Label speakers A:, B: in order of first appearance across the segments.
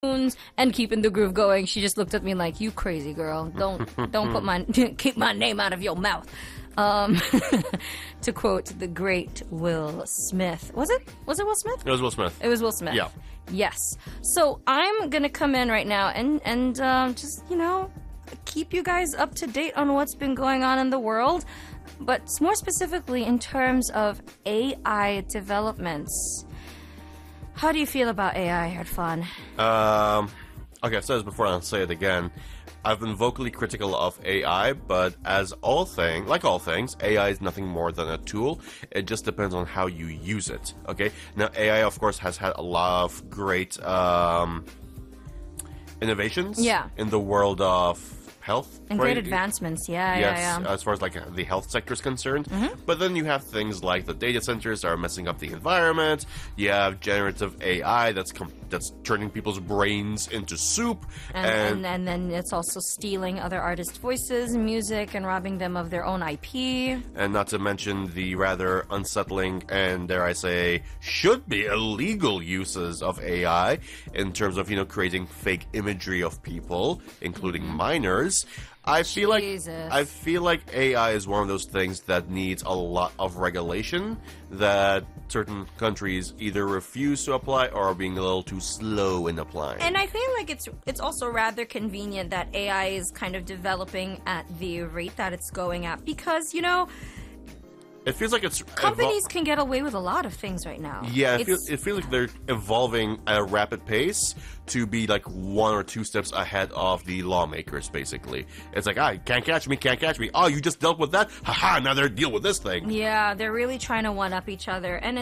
A: and keeping the groove going. She just looked at me like, "You crazy girl! Don't put my keep my name out of your mouth." To quote the great Will Smith. Was it Will Smith?
B: It was Will Smith.
A: It was Will Smith.
B: Yeah.
A: Yes. So I'm gonna come in right now and just keep you guys up to date on what's been going on in the world, but more specifically in terms of AI developments. How do you feel about AI, Irfan?
B: Okay, I've said this before and I'll say it again. I've been vocally critical of AI, but like all things, AI is nothing more than a tool. It just depends on how you use it. Okay? Now, AI, of course, has had a lot of great innovations in the world of health.
A: And great advancements, yeah.
B: As far as like the health sector is concerned. But then you have things like the data centers that are messing up the environment. You have generative AI that's turning people's brains into soup.
A: And then it's also stealing other artists' voices, music, and robbing them of their own IP.
B: And not to mention the rather unsettling and, dare I say, should be illegal uses of AI in terms of, creating fake imagery of people, including minors. I feel like AI is one of those things that needs a lot of regulation that certain countries either refuse to apply or are being a little too slow in applying.
A: And I feel like it's also rather convenient that AI is kind of developing at the rate that it's going at because,
B: it feels like it's...
A: Companies can get away with a lot of things right now.
B: Yeah, it feels like they're evolving at a rapid pace to be like one or two steps ahead of the lawmakers, basically. It's like, can't catch me. Oh, you just dealt with that? Haha, now they're deal with this thing.
A: Yeah, they're really trying to one-up each other, and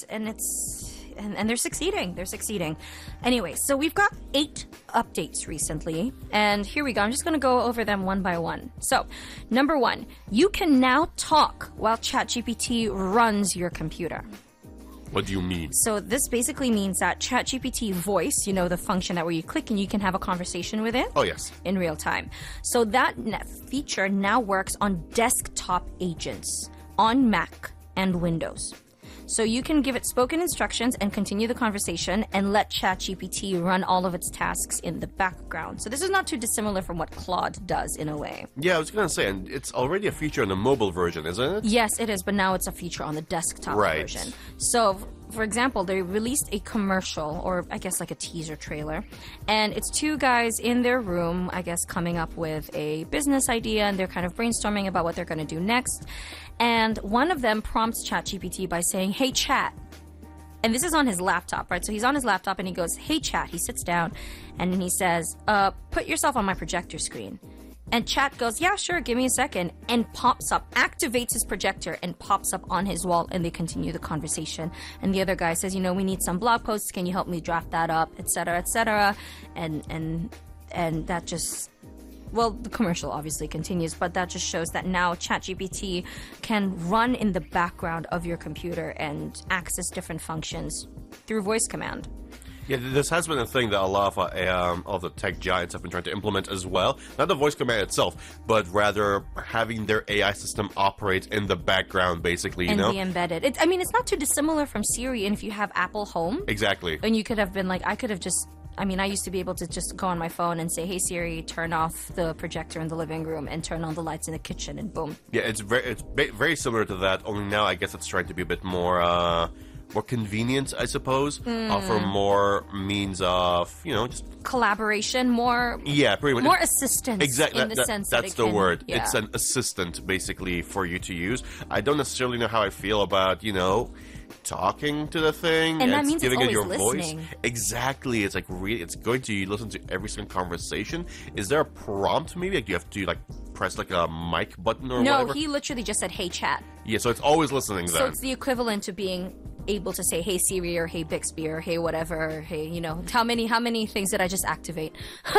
A: they're succeeding. They're succeeding. Anyway, so we've got 8 updates recently, and here we go. I'm just going to go over them one by one. So, number 1, you can now talk while ChatGPT runs your computer.
B: What do you mean?
A: So this basically means that ChatGPT Voice, the function that where you click and you can have a conversation with it.
B: Oh, yes.
A: In real time. So that feature now works on desktop agents on Mac and Windows. So you can give it spoken instructions and continue the conversation and let ChatGPT run all of its tasks in the background. So this is not too dissimilar from what Claude does in a way.
B: Yeah, I was going to say, and it's already a feature in the mobile version, isn't it?
A: Yes, it is, but now it's a feature on the desktop version. So, for example, they released a commercial, or I guess like a teaser trailer, and it's 2 guys in their room, I guess, coming up with a business idea, and they're kind of brainstorming about what they're going to do next. And one of them prompts ChatGPT by saying, "Hey, Chat." And this is on his laptop, right? So he's on his laptop and he goes, "Hey, Chat." He sits down and then he says, "Put yourself on my projector screen." And Chat goes, "Yeah, sure, give me a second," and pops up, activates his projector and pops up on his wall, and they continue the conversation. And the other guy says, "We need some blog posts. Can you help me draft that up?" etc., etc. And that just... Well, the commercial obviously continues, but that just shows that now ChatGPT can run in the background of your computer and access different functions through voice command.
B: Yeah, this has been a thing that a lot of the tech giants have been trying to implement as well. Not the voice command itself, but rather having their AI system operate in the background, basically,
A: and be embedded. It's not too dissimilar from Siri, and if you have Apple Home...
B: Exactly.
A: And you could have been like, I could have just... I used to be able to just go on my phone and say, "Hey Siri, turn off the projector in the living room and turn on the lights in the kitchen," and boom.
B: Yeah, it's very similar to that, only now I guess it's trying to be a bit more convenient, I suppose. Offer more means of, just...
A: Collaboration, more...
B: Yeah, pretty much.
A: More assistance,
B: exactly,
A: in the sense
B: that's the word.
A: Yeah.
B: It's an assistant, basically, for you to use. I don't necessarily know how I feel about, talking to the thing
A: and that means
B: giving
A: it's
B: it your
A: listening.
B: Voice. Exactly. It's like it's going to listen to every single conversation. Is there a prompt maybe? Like you have to press like a mic button or whatever?
A: No, he literally just said, "Hey, Chat."
B: Yeah, so it's always listening then.
A: So it's the equivalent to being able to say, "Hey Siri," or "Hey Bixby," or "Hey whatever," or "Hey," how many things did I just activate?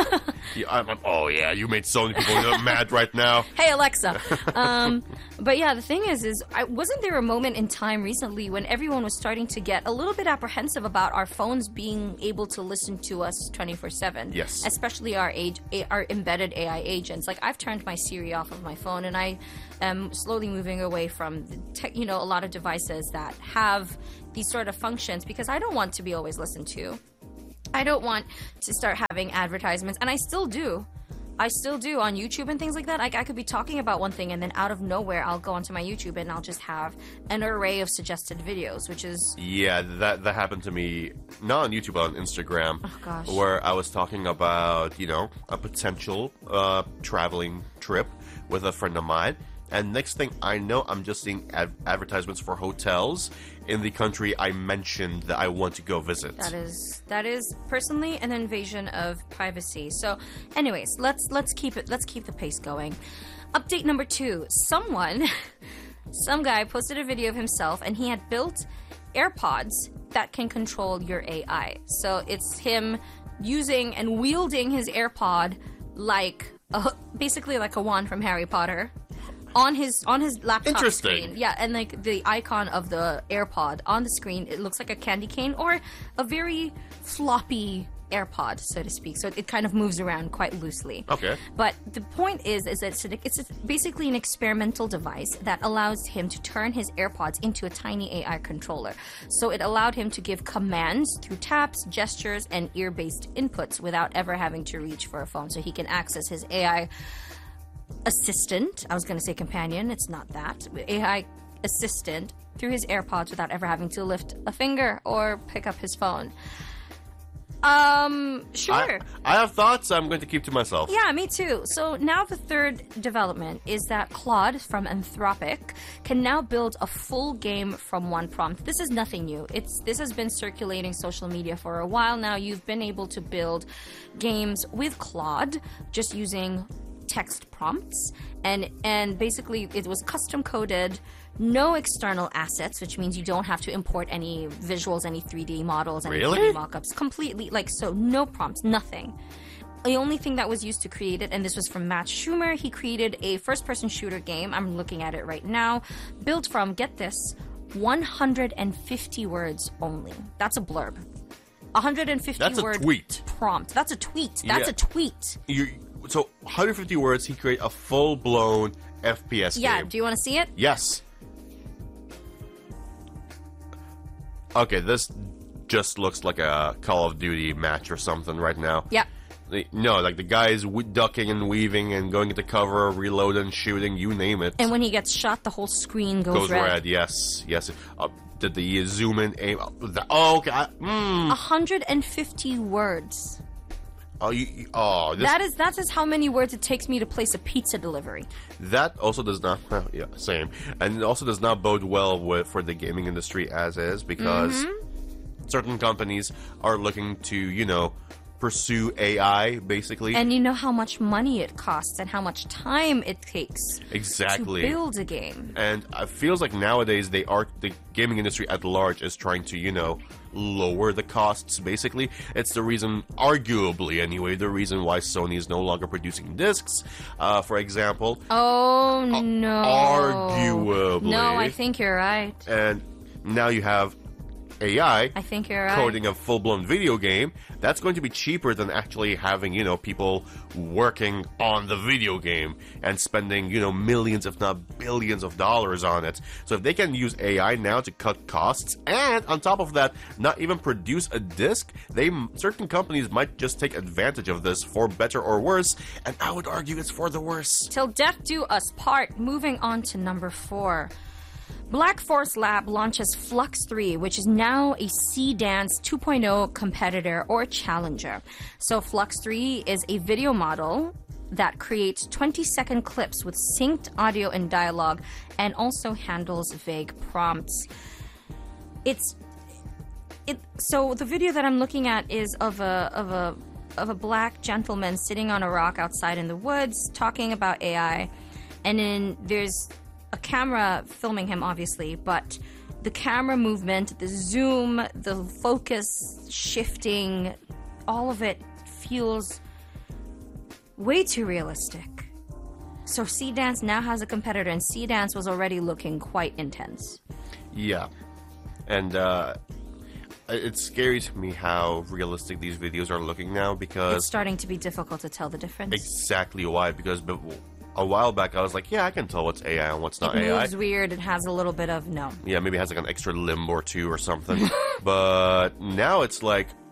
B: Oh yeah, you made so many people mad right now.
A: Hey Alexa. But yeah, the thing is wasn't there a moment in time recently when everyone was starting to get a little bit apprehensive about our phones being able to listen to us 24/7?
B: Yes.
A: Especially our embedded AI agents. Like I've turned my Siri off of my phone, and I am slowly moving away from a lot of devices that have these sort of functions because I don't want to be always listened to. I don't want to start having advertisements, and I still do. I still do on YouTube and things like that. I could be talking about one thing, and then out of nowhere, I'll go onto my YouTube and I'll just have an array of suggested videos, which is...
B: Yeah, that happened to me, not on YouTube, but on Instagram.
A: Oh, gosh.
B: Where I was talking about, a potential traveling trip with a friend of mine. And next thing I know, I'm just seeing advertisements for hotels in the country I mentioned that I want to go visit.
A: That is personally an invasion of privacy. So, anyways, let's keep the pace going. Update number 2. Some guy posted a video of himself, and he had built AirPods that can control your AI. So it's him using and wielding his AirPod basically like a wand from Harry Potter. On his laptop screen. Yeah, and like the icon of the AirPod on the screen, it looks like a candy cane or a very floppy AirPod, so to speak. So it kind of moves around quite loosely.
B: Okay.
A: But the point is that it's basically an experimental device that allows him to turn his AirPods into a tiny AI controller. So it allowed him to give commands through taps, gestures, and ear-based inputs without ever having to reach for a phone. So he can access his AI assistant. I was going to say companion. It's not that. AI assistant through his AirPods without ever having to lift a finger or pick up his phone. Sure.
B: I have thoughts I'm going to keep to myself.
A: Yeah, me too. So now the third development is that Claude from Anthropic can now build a full game from one prompt. This is nothing new. This has been circulating social media for a while now. You've been able to build games with Claude just using text prompts, and basically it was custom coded, no external assets, which means you don't have to import any visuals, any 3D models, any 3D mockups, completely, so no prompts, nothing. The only thing that was used to create it, and this was from Matt Schumer, he created a first-person shooter game, I'm looking at it right now, built from, get this, 150 words only. That's a blurb. 150
B: That's
A: word
B: a tweet.
A: Prompt. That's a tweet. That's a tweet.
B: So 150 words, he created a full-blown FPS game.
A: Yeah, do you want to see it?
B: Yes. Okay, this just looks like a Call of Duty match or something right now.
A: Yep.
B: No, like the guy's ducking and weaving and going into cover, reloading, shooting, you name it.
A: And when he gets shot, the whole screen goes red.
B: Yes. Did the zoom in aim? Okay.
A: 150 words. That is how many words it takes me to place a pizza delivery.
B: That also does not, same, and it also does not bode well for the gaming industry as is, because certain companies are looking to, pursue AI, basically.
A: And you know how much money it costs and how much time it takes
B: exactly
A: to build a game.
B: And it feels like nowadays the gaming industry at large is trying to, lower the costs, basically. It's the reason, arguably anyway, the reason why Sony is no longer producing discs, for example.
A: Oh, no.
B: Arguably.
A: No, I think you're right.
B: And now you have AI
A: I think you're right.
B: coding a full-blown video game. That's going to be cheaper than actually having, people working on the video game and spending, millions if not billions of dollars on it. So if they can use AI now to cut costs and on top of that not even produce a disc, certain companies might just take advantage of this for better or worse, and I would argue it's for the worse.
A: Till death do us part. Moving on to number 4. Black Forest Lab launches Flux 3, which is now a Seedance 2.0 competitor or challenger. So Flux 3 is a video model that creates 20-second clips with synced audio and dialogue and also handles vague prompts. So the video that I'm looking at is of a black gentleman sitting on a rock outside in the woods talking about AI, and then there's a camera filming him, obviously, but the camera movement, the zoom, the focus shifting, all of it feels way too realistic. So Seedance now has a competitor, and Seedance was already looking quite intense.
B: Yeah. And it's scary to me how realistic these videos are looking now, because
A: it's starting to be difficult to tell the difference.
B: Exactly why, because a while back I was like, yeah, I can tell what's AI and what's not AI.
A: It moves weird, it has a little bit of no.
B: Yeah, maybe it has like an extra limb or two or something. But now it's like,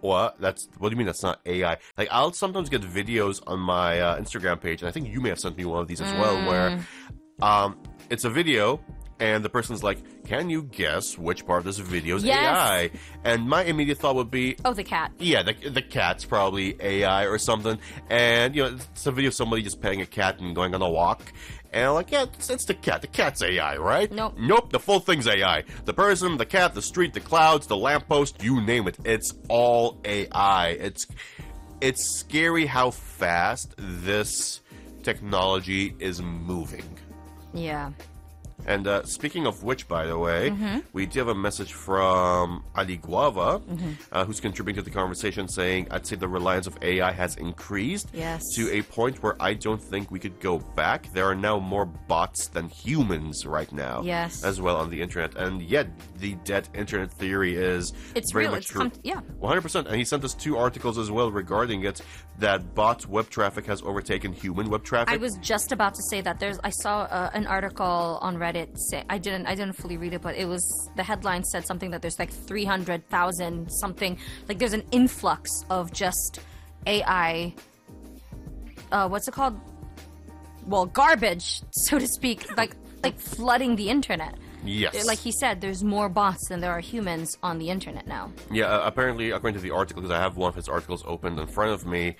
B: What? What do you mean that's not AI? Like, I'll sometimes get videos on my Instagram page, and I think you may have sent me one of these as well, where it's a video, and the person's like, can you guess which part of this video is AI? And my immediate thought would be...
A: Oh, the cat.
B: Yeah, the cat's probably AI or something. And, it's a video of somebody just petting a cat and going on a walk. And I'm like, yeah, it's the cat. The cat's AI, right?
A: Nope.
B: Nope, the full thing's AI. The person, the cat, the street, the clouds, the lamppost, you name it. It's all AI. It's scary how fast this technology is moving.
A: Yeah.
B: And speaking of which, by the way, we do have a message from Ali Guava, who's contributing to the conversation, saying, I'd say the reliance of AI has increased to a point where I don't think we could go back. There are now more bots than humans right now as well on the internet. And yet, the dead internet theory is very much true. 100%. And he sent us 2 articles as well regarding it, that bot web traffic has overtaken human web traffic.
A: I was just about to say that. I saw an article on Reddit. I didn't fully read it, but it was, the headline said something that there's like 300,000 something, like there's an influx of just AI, what's it called? Well, garbage, so to speak, like flooding the internet.
B: Yes.
A: Like he said, there's more bots than there are humans on the internet now.
B: Yeah, apparently, according to the article, because I have one of his articles opened in front of me,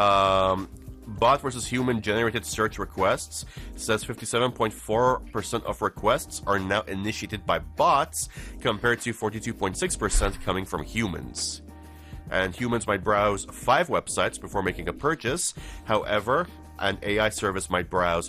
B: bot versus human generated search requests says 57.4% of requests are now initiated by bots compared to 42.6% coming from humans. And humans might browse 5 websites before making a purchase. However, an AI service might browse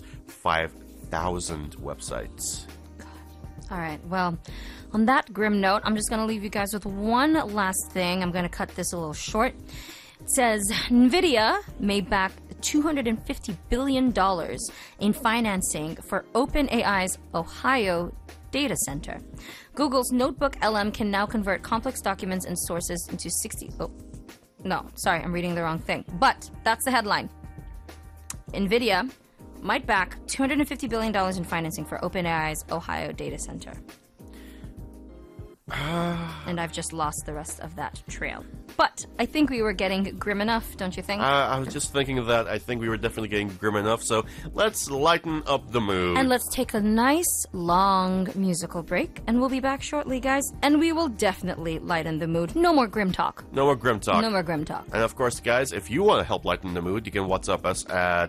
B: 5,000 websites.
A: All right, well, on that grim note, I'm just going to leave you guys with one last thing. I'm going to cut this a little short. It says, NVIDIA may back $250 billion in financing for OpenAI's Ohio data center. Google's Notebook LM can now convert complex documents and sources into 60... Oh, no, sorry, I'm reading the wrong thing. But that's the headline. NVIDIA might back $250 billion in financing for OpenAI's Ohio data center. And I've just lost the rest of that trail. But I think we were getting grim enough, don't you think?
B: I was just thinking of that. I think we were definitely getting grim enough, so let's lighten up the mood.
A: And let's take a nice, long musical break, and we'll be back shortly, guys. And we will definitely lighten the mood. No more grim talk.
B: No more grim talk.
A: No more grim talk.
B: And of course, guys, if you want to help lighten the mood, you can WhatsApp us at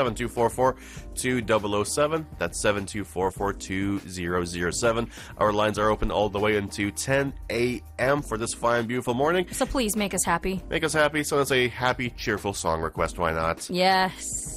B: 7244-2007. That's 7244-2007. Our lines are open all the way into 10 a.m. for this fine, beautiful morning.
A: So please make us happy.
B: Make us happy, so it's a happy, cheerful song request, why not?
A: Yes.